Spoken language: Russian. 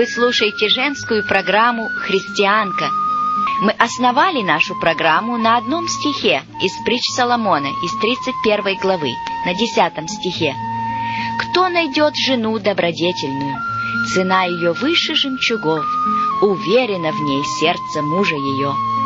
Вы слушаете женскую программу «Христианка». Мы основали нашу программу на одном стихе из притч Соломона, из 31 главы, на 10 стихе. «Кто найдет жену добродетельную? Цена ее выше жемчугов, уверено в ней сердце мужа ее.